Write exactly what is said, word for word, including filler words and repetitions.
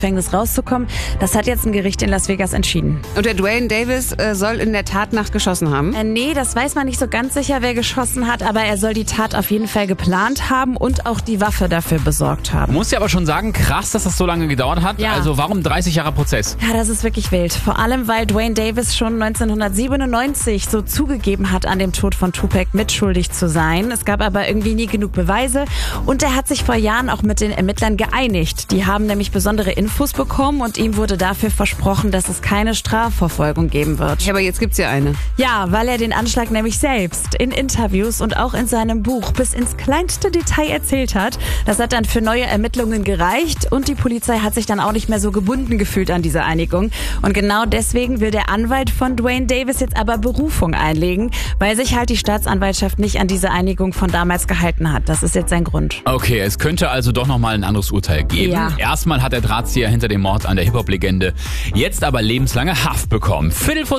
Gefängnis rauszukommen. Das hat jetzt ein Gericht in Las Vegas entschieden. Und der Duane Davis äh, soll in der Tatnacht geschossen haben? Äh, nee, das weiß man nicht so ganz sicher, wer geschossen hat, aber er soll die Tat auf jeden Fall geplant haben und auch die Waffe dafür besorgt haben. Muss ja aber schon sagen, krass, dass das so lange gedauert hat. Ja. Also warum dreißig Jahre Prozess? Ja, das ist wirklich wild. Vor allem, weil Duane Davis schon neunzehnhundertsiebenundneunzig so zugegeben hat, an dem Tod von Tupac mitschuldig zu sein. Es gab aber irgendwie nie genug Beweise und er hat sich vor Jahren auch mit den Ermittlern geeinigt. Die haben nämlich besondere Infos bekommen und ihm wurde dafür versprochen, dass es keine Strafverfolgung geben wird. Ja, aber jetzt gibt's ja eine. Ja, weil er den Anschlag nämlich selbst in Interviews und auch in seinem Buch bis ins kleinste Detail erzählt hat. Das hat dann für neue Ermittlungen gereicht und die Polizei hat sich dann auch nicht mehr so gebunden gefühlt an diese Einigung. Und genau deswegen will der Anwalt von Duane Davis jetzt aber Berufung einlegen, weil sich halt die Staatsanwaltschaft nicht an diese Einigung von damals gehalten hat. Das ist jetzt sein Grund. Okay, es könnte also doch nochmal ein anderes Urteil geben. Ja. Erstmal hat der Drahtzieher hinter dem Mord an der Hip-Hop-Legende jetzt aber lebenslange Haft bekommen. Viertel vor